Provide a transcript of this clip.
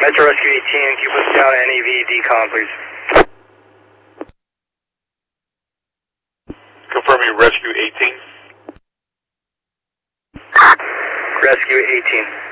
Metro Rescue 18, can you put down NAV decon, please? Confirming Rescue 18. Rescue 18.